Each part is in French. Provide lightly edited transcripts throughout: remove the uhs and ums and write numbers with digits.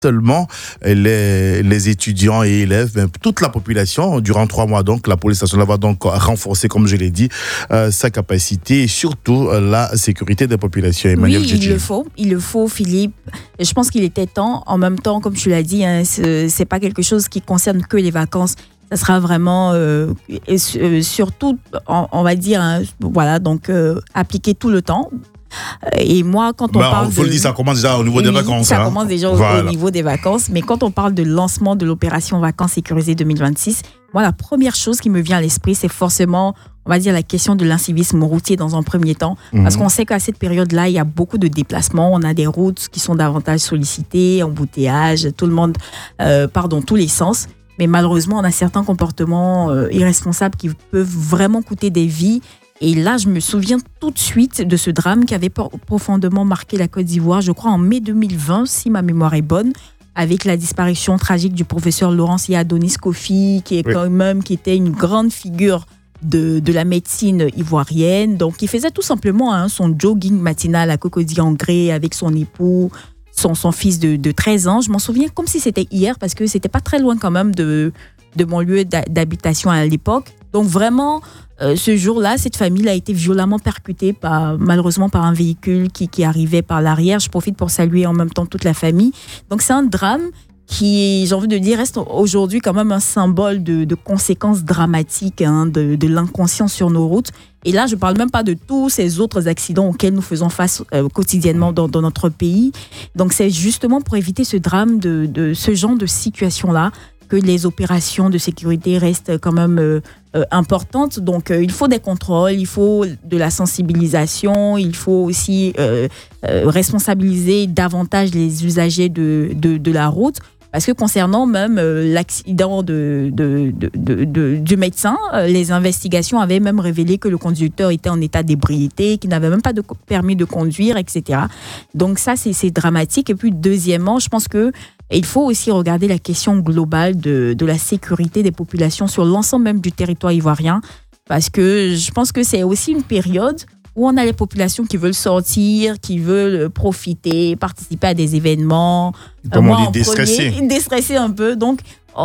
seulement les étudiants et élèves, mais toute la population. Durant 3 mois, donc, la police nationale va donc renforcer, comme je l'ai dit, sa capacité et surtout la sécurité des populations. Emmanuel Djedji. Il le faut, Philippe. Je pense qu'il était temps. En même temps, comme tu l'as dit, c'est pas quelque chose qui concerne que les vacances. Ça sera vraiment, surtout, on va dire, appliqué tout le temps. Et moi, quand on parle faut le dire, ça commence déjà au niveau des vacances. Ça commence déjà au niveau des vacances. Mais quand on parle de lancement de l'opération Vacances sécurisées 2026, moi, la première chose qui me vient à l'esprit, c'est forcément, on va dire, la question de l'incivisme routier dans un premier temps. Parce qu'on sait qu'à cette période-là, il y a beaucoup de déplacements. On a des routes qui sont davantage sollicitées, embouteillages, tout le monde part dans tous les sens. Mais malheureusement, on a certains comportements irresponsables qui peuvent vraiment coûter des vies. Et là, je me souviens tout de suite de ce drame qui avait profondément marqué la Côte d'Ivoire, je crois en mai 2020, si ma mémoire est bonne, avec la disparition tragique du professeur Laurence Adonis Kofi, qui était une grande figure de la médecine ivoirienne. Donc, il faisait tout simplement son jogging matinal à Cocody en Grès avec son époux, son fils de 13 ans. Je m'en souviens comme si c'était hier, parce que c'était pas très loin quand même de mon lieu d'habitation à l'époque. Donc vraiment, ce jour-là, cette famille a été violemment percutée malheureusement par un véhicule qui arrivait par l'arrière. Je profite pour saluer en même temps toute la famille. Donc c'est un drame qui, j'ai envie de dire, reste aujourd'hui quand même un symbole de conséquences dramatiques de l'inconscience sur nos routes. Et là, je ne parle même pas de tous ces autres accidents auxquels nous faisons face quotidiennement dans notre pays. Donc c'est justement pour éviter ce drame de ce genre de situation-là que les opérations de sécurité restent quand même importantes. Donc, il faut des contrôles, il faut de la sensibilisation, il faut aussi responsabiliser davantage les usagers de la route. Parce que concernant même l'accident du médecin, les investigations avaient même révélé que le conducteur était en état d'ébriété, qu'il n'avait même pas de permis de conduire, etc. Donc ça, c'est dramatique. Et puis, deuxièmement, je pense qu'il faut aussi regarder la question globale de la sécurité des populations sur l'ensemble même du territoire ivoirien. Parce que je pense que c'est aussi une période où on a les populations qui veulent sortir, qui veulent profiter, participer à des événements. Comment on dit, déstresser un peu. Donc,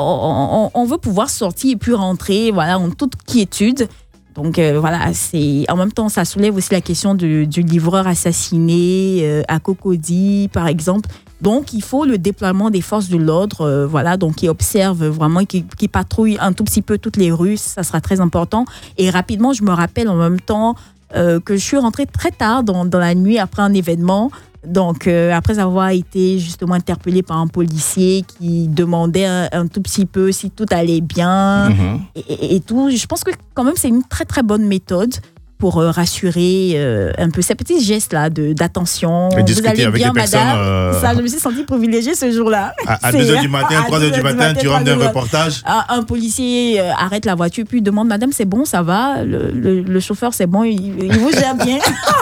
on veut pouvoir sortir et puis rentrer en toute quiétude. Donc, en même temps, ça soulève aussi la question du livreur assassiné à Cocody, par exemple. Donc, il faut le déploiement des forces de l'ordre, donc qui observent vraiment, qui patrouillent un tout petit peu toutes les rues. Ça sera très important. Et rapidement, je me rappelle en même temps que je suis rentrée très tard dans la nuit après un événement. Donc, après avoir été justement interpellée par un policier qui demandait un tout petit peu si tout allait bien et tout. Je pense que quand même, c'est une très, très bonne méthode pour rassurer un peu ces petits gestes-là d'attention. Vous allez bien, madame. Ça, je me suis sentie privilégiée ce jour-là. À 2h du matin, 3h du matin, tu rentres d'un reportage. Un policier arrête la voiture, puis demande, madame, c'est bon, ça va, le chauffeur, c'est bon, il vous gère bien.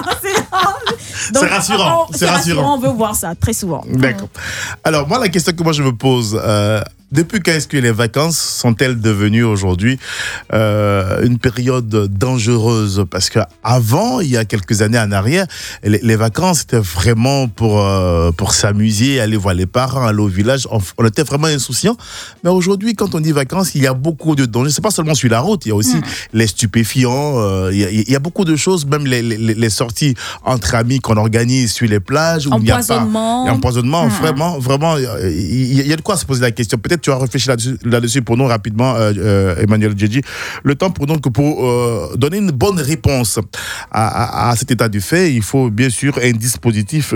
Donc, c'est rassurant. C'est rassurant, on veut voir ça très souvent. D'accord. Alors, moi, la question que je me pose, depuis quand est-ce que les vacances sont-elles devenues aujourd'hui une période dangereuse? Parce qu'avant, il y a quelques années en arrière, les vacances, c'était vraiment pour s'amuser, aller voir les parents, aller au village. On était vraiment insouciants. Mais aujourd'hui, quand on dit vacances, il y a beaucoup de dangers. C'est pas seulement sur la route, il y a aussi les stupéfiants. Il y a beaucoup de choses, même les sorties entre amis qu'on organise sur les plages. Empoisonnement. Vraiment, il y a de quoi se poser la question. Peut-être tu as réfléchi là-dessus pour nous rapidement, Emmanuel Djedji. Le temps pour donner une bonne réponse à cet état du fait, il faut bien sûr un dispositif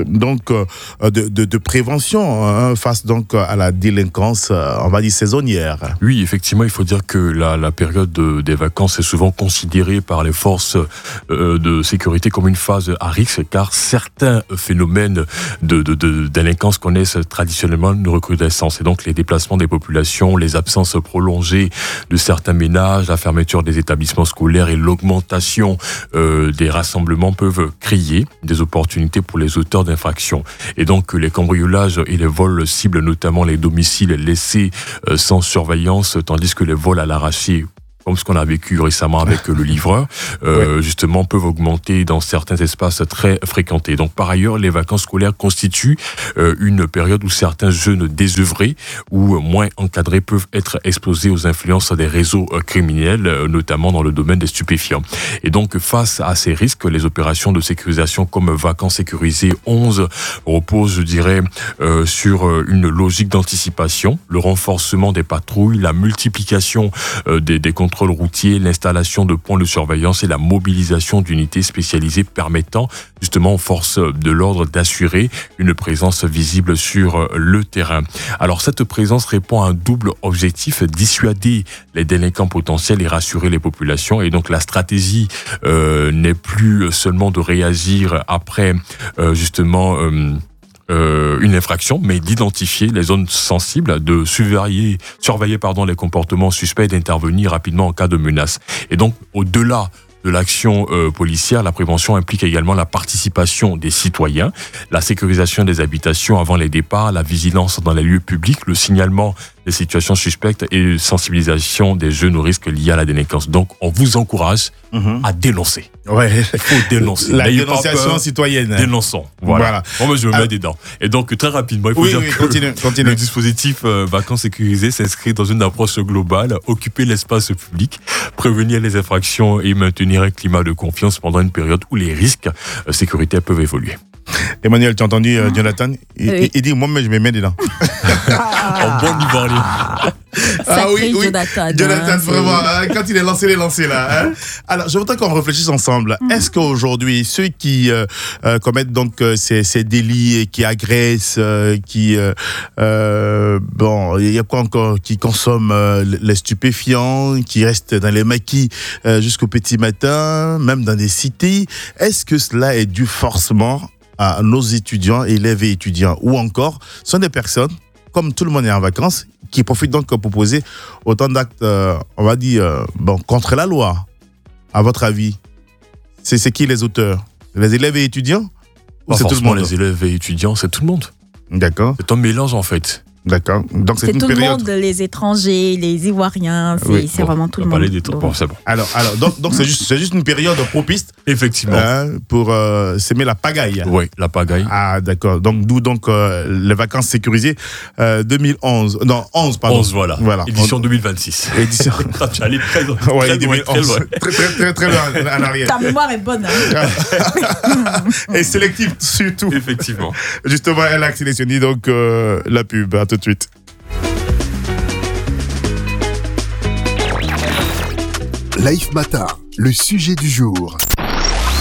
de prévention face à la délinquance, on va dire saisonnière. Oui, effectivement, il faut dire que la période des vacances est souvent considérée par les forces de sécurité comme une phase à risque, car certains phénomènes de délinquance connaissent traditionnellement une recrudescence. Et donc les déplacements des populations, les absences prolongées de certains ménages, la fermeture des établissements scolaires et l'augmentation des rassemblements peuvent créer des opportunités pour les auteurs d'infractions. Et donc les cambriolages et les vols ciblent notamment les domiciles laissés sans surveillance, tandis que les vols à l'arraché comme ce qu'on a vécu récemment avec le livreur, justement peuvent augmenter dans certains espaces très fréquentés. Donc par ailleurs, les vacances scolaires constituent une période où certains jeunes désœuvrés ou moins encadrés peuvent être exposés aux influences des réseaux criminels, notamment dans le domaine des stupéfiants. Et donc face à ces risques, les opérations de sécurisation comme Vacances sécurisées 11 reposent, je dirais, sur une logique d'anticipation, le renforcement des patrouilles, la multiplication des contrôles routiers, l'installation de points de surveillance et la mobilisation d'unités spécialisées permettant justement aux forces de l'ordre d'assurer une présence visible sur le terrain. Alors cette présence répond à un double objectif, dissuader les délinquants potentiels et rassurer les populations. Et donc la stratégie n'est plus seulement de réagir après justement une infraction, mais d'identifier les zones sensibles, de surveiller les comportements suspects et d'intervenir rapidement en cas de menace. Et donc, au-delà de l'action policière, la prévention implique également la participation des citoyens, la sécurisation des habitations avant les départs, la vigilance dans les lieux publics, le signalement des situations suspectes et sensibilisation des jeunes aux risques liés à la délinquance. Donc, on vous encourage à dénoncer. Ouais. Il faut dénoncer. La dénonciation citoyenne. Dénonçons. Voilà. Moi, je me mets dedans. Et donc, très rapidement, il faut dire que continue. le dispositif Vacances sécurisées s'inscrit dans une approche globale, occuper l'espace public, prévenir les infractions et maintenir un climat de confiance pendant une période où les risques sécuritaires peuvent évoluer. Emmanuel, tu as entendu Jonathan? Il dit, moi-même, je me mets dedans. En bon ivoirien. Jonathan, vraiment, quand il est lancé là. Hein? Alors, je voudrais qu'on réfléchisse ensemble. Est-ce qu'aujourd'hui, ceux qui commettent donc ces délits et qui agressent, il y a quoi encore, qui consomment les stupéfiants, qui restent dans les maquis jusqu'au petit matin, même dans des cités, est-ce que cela est dû forcément à nos étudiants, élèves et étudiants, ou encore, ce sont des personnes, comme tout le monde est en vacances, qui profitent donc pour poser autant d'actes, on va dire, contre la loi. À votre avis, c'est qui les auteurs? Les élèves et étudiants? Ou Pas c'est tout le monde? Les élèves et étudiants, c'est tout le monde. D'accord. C'est un mélange en fait. D'accord. Donc c'est une tout période. le monde, les étrangers, les Ivoiriens, c'est vraiment tout le monde. Bon, c'est bon. Alors donc c'est juste une période propice. Effectivement. Pour s'aimer la pagaille. Oui, la pagaille. Ah d'accord. Donc d'où les vacances sécurisées 2011. Non, 11 pardon. 11 voilà. Édition 2026. Édition. Tu allais très loin. Ouais, Très loin. Très loin en arrière. Ta mémoire est bonne. Hein. Et sélective surtout. Effectivement. Justement, elle a sélectionné donc la pub. À tout de suite. Life Matin, le sujet du jour.